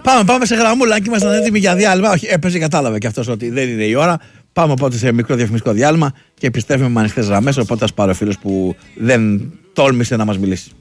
Πάμε σε γραμμούλα. Αν και ήμασταν έτοιμοι για διάλειμμα. Όχι, έπαιζε, κατάλαβε και αυτό ότι δεν είναι η ώρα. Πάμε οπότε σε μικρό διαφημιστικό διάλειμμα και επιστρέφουμε με ανοιχτές γραμμές. Οπότε ας πάρω ο φίλος που δεν τόλμησε να μας μιλήσει.